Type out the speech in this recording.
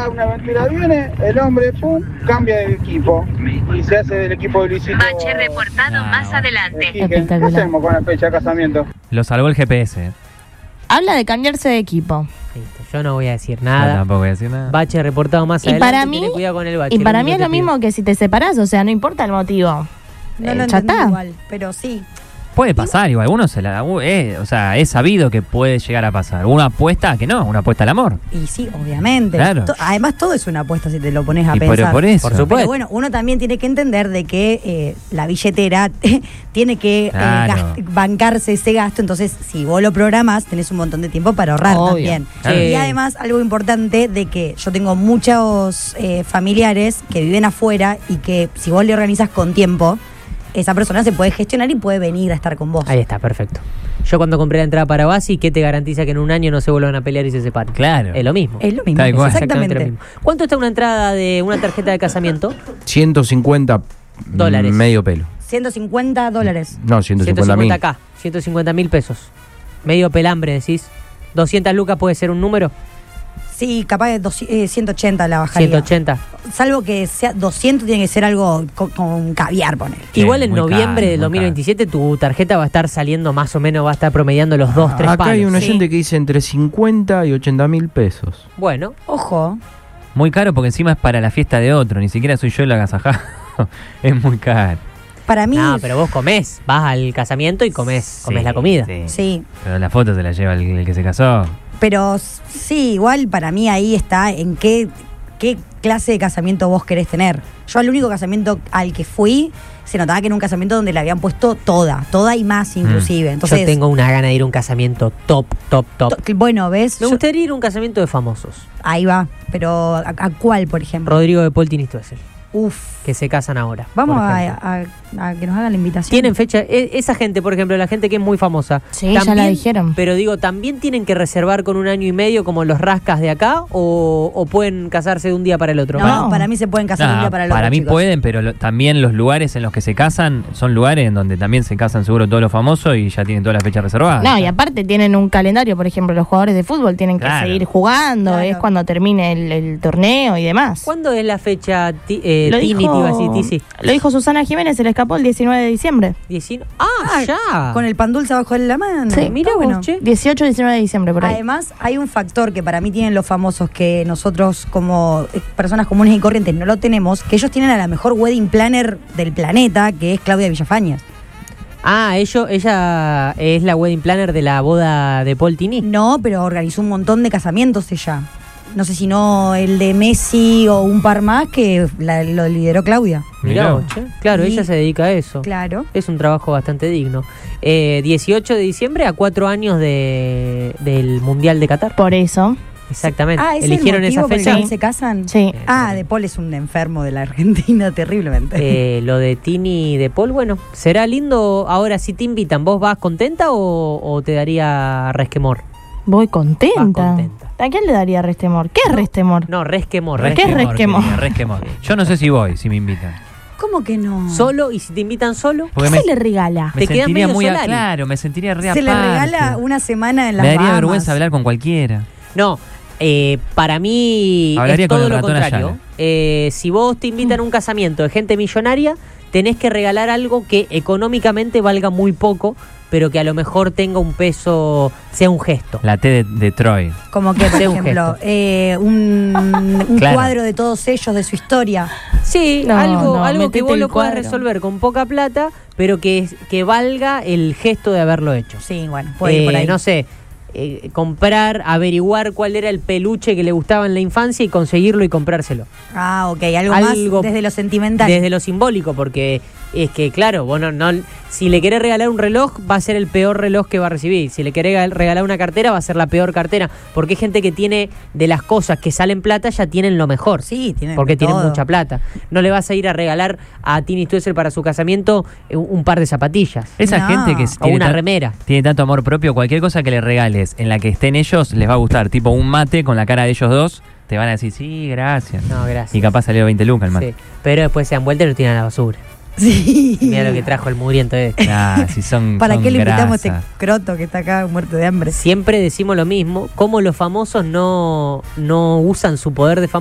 cada una aventura viene, el hombre, pum, cambia de equipo. Y se hace del equipo de Luisito. Bache reportado más adelante. ¿Qué hacemos con la fecha de casamiento? Lo salvó el GPS. Habla de cambiarse de equipo. Listo, yo no voy a decir Yo nada. tampoco voy a decir nada. Bache reportado más Y adelante. para mí- Tené cuidado con el bache. Y para mí único es lo que te mismo que si te separás, o sea, no importa el motivo. No lo Ya entendí está. igual, pero sí. Puede pasar, igual. Uno se la. O sea, es sabido que puede llegar a pasar. Una apuesta a que no, una apuesta al amor. Y sí, obviamente. Claro. Además, todo es una apuesta si te lo pones a Y pensar. por eso. Por supuesto. Pero bueno, uno también tiene que entender de que la billetera tiene que Claro. bancarse ese gasto. Entonces, si vos lo programás, tenés un montón de tiempo para ahorrar Obvio. también. Claro. Y además, algo importante de que yo tengo muchos familiares que viven afuera y que si vos le organizas con tiempo, esa persona se puede gestionar y puede venir a estar con vos. Ahí está, perfecto. Yo cuando compré la entrada para Basi, ¿qué te garantiza que en un año no se vuelvan a pelear y se separen? Claro. Es lo mismo. Es lo mismo, Tal cual. Exactamente exactamente. lo mismo. ¿Cuánto está una entrada de una tarjeta de casamiento? 150 Dólares. medio pelo. $150. No, 150.000. 150K, 150.000 pesos. Medio pelambre, decís. 200 lucas puede ser un número. Sí, capaz de 180 la bajaría. 180. Salvo que sea 200, tiene que ser algo con caviar, poner. Sí, Igual en muy noviembre caro, del muy 2027 tu tarjeta va a estar saliendo más o menos, va a estar promediando los 2-3 palos. Acá hay un sí. oyente que dice entre 50 y 80.000 pesos. Bueno, Ojo. Muy caro porque encima es para la fiesta de otro. Ni siquiera soy yo el agasajado. Es muy caro. Para mí, no, pero vos comés, vas al casamiento y comés Sí, la comida. sí. sí. Pero la foto se la lleva el que se casó. Pero sí, igual para mí ahí está en qué clase de casamiento vos querés tener. Yo al único casamiento al que fui, se notaba que era un casamiento donde le habían puesto toda y más inclusive. Entonces, Yo tengo una gana de ir a un casamiento top. bueno, ¿ves? Me gustaría ir a un casamiento de famosos. Ahí va. Pero ¿a cuál, por ejemplo? Rodrigo de Paul y Stoessel, Uf. que se casan ahora. Vamos por ejemplo. a que nos hagan la invitación. Tienen fecha, esa gente, por ejemplo, la gente que es muy famosa. Sí, ya la dijeron. Pero digo, ¿también tienen que reservar con 1 año y medio como los rascas de acá o pueden casarse de un día para el otro? No, No. para mí se pueden casar de un día para el otro. Para mí chicos. pueden, pero también los lugares en los que se casan son lugares en donde también se casan seguro todos los famosos y ya tienen todas las fechas reservadas. No, y aparte tienen un calendario, por ejemplo, los jugadores de fútbol tienen que Claro. seguir jugando, Claro. es cuando termine el torneo y demás. ¿Cuándo es la fecha Lo Tini, te iba a decir, Tizi? lo dijo Susana Jiménez, se le escapó el 19 de diciembre. 19. ¡Ah, ya! Con el pan dulce abajo de la mano. Sí, Mirá Está vos, bueno. che. 18 19 de diciembre, por ahí. Además, hay un factor que para mí tienen los famosos que nosotros como personas comunes y corrientes no lo tenemos, que ellos tienen a la mejor wedding planner del planeta, que es Claudia Villafañez. Ah, ella es la wedding planner de la boda de Paul Tini. No, pero organizó un montón de casamientos ella. No sé si no el de Messi o un par más que lo lideró Claudia. Mirá Mirá. vos, che. Claro, Y- ella se dedica a eso. Claro. Es un trabajo bastante digno. 18 de diciembre a 4 años del Mundial de Qatar. Por eso. Exactamente. Ah, ¿es Eligieron el motivo esa por el fecha. cual se casan? Sí. Ah, De Paul es un enfermo de la Argentina terriblemente. Lo de Tini y de Paul, bueno, será lindo. Ahora, si te invitan, ¿vos vas contenta o te daría resquemor? Voy contenta. Vas contenta. ¿A quién le daría restemor? ¿Qué es restemor? No, resquemor. ¿Qué es resquemor? querida, resquemor. Yo no sé si voy, si me invitan. ¿Cómo que no? Solo, y si te invitan solo, ¿Qué Porque se le regala? me Te quedas sentiría medio muy Solari. claro, me sentiría re Se le aparte. regala una semana en las Me daría Bahamas. vergüenza hablar con cualquiera. no. Para mí Hablaría es con todo el lo ratón contrario. Si vos te invitan a un casamiento de gente millonaria, tenés que regalar algo que económicamente valga muy poco, pero que a lo mejor tenga un peso, sea un gesto. La T de Troy. Como que, por Sea un ejemplo, un Claro. cuadro de todos ellos, de su historia. Sí, No, algo no, que metete vos el lo puedas cuadro. resolver con poca plata, pero que valga el gesto de haberlo hecho. Sí, bueno, puede ir por ahí. No sé, comprar, averiguar cuál era el peluche que le gustaba en la infancia y conseguirlo y comprárselo. Ah, ok, algo Algo más desde lo sentimental. Desde lo simbólico, porque es que, claro, vos no, si le querés regalar un reloj, va a ser el peor reloj que va a recibir. Si le querés regalar una cartera, va a ser la peor cartera. Porque hay gente que tiene, de las cosas que salen plata, ya tienen lo mejor. Sí, tienen Porque tienen todo. mucha plata. No le vas a ir a regalar a Tini Stoessel para su casamiento un par de zapatillas. Esa No. gente que O una remera. tiene tanto amor propio, cualquier cosa que le regales en la que estén ellos les va a gustar. Tipo un mate con la cara de ellos dos, te van a decir, sí, gracias. No, gracias. Y capaz salió 20 lucas el mate. Sí. Pero después se han vuelto y lo tiran a la basura. Sí. Mira lo que trajo el mugriento este. Ah, si son ¿Para son qué le invitamos a grasa. este croto que está acá muerto de hambre? Siempre decimos lo mismo, como los famosos no usan su poder de fama